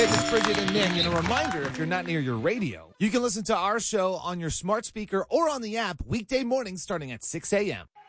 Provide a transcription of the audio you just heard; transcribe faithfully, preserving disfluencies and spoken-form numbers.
Dave, it's Bridget and Nick. And a reminder, if you're not near your radio, you can listen to our show on your smart speaker or on the app weekday mornings starting at six a.m.